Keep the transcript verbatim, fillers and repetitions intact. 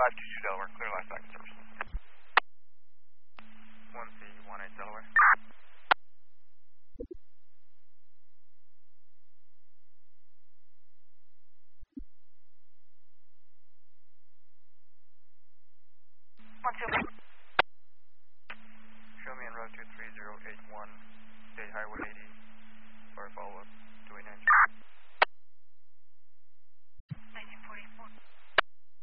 five two two Delaware, clear last second services. one C one eight Delaware. One two. Show me on road two three zero eight one, State Highway eighty, for a follow-up, two eight nine.